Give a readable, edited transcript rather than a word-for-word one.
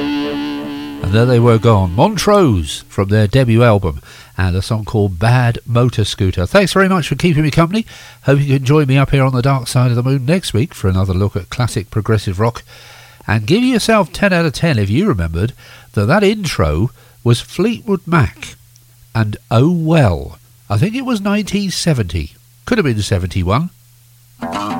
And there they were gone, Montrose, from their debut album, and a song called Bad Motor Scooter. Thanks very much for keeping me company. Hope you can join me up here on the dark side of the moon next week for another look at classic progressive rock. And give yourself 10 out of 10 if you remembered that intro was Fleetwood Mac. And oh well, I think it was 1970. Could have been 71.